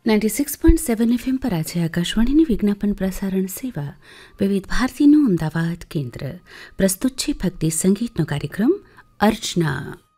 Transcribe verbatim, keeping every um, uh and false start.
Ninety six point seven FM પર આજે આકાશવાણીની વિજ્ઞાપન પ્રસારણ સેવા વિવિધ ભારતીનું અમદાવાદ કેન્દ્ર પ્રસ્તુત છે ભક્તિ સંગીતનો કાર્યક્રમ અર્ચના.